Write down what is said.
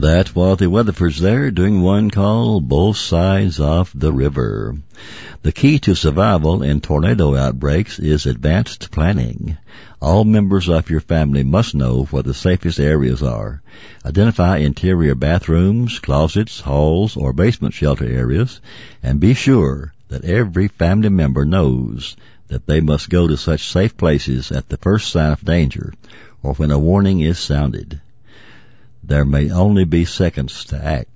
That was the Weatherfords there doing one called Both Sides of the River. The key to survival in tornado outbreaks is advanced planning. All members of your family must know where the safest areas are. Identify interior bathrooms, closets, halls, or basement shelter areas, and be sure that every family member knows that they must go to such safe places at the first sign of danger or when a warning is sounded. There may only be seconds to act.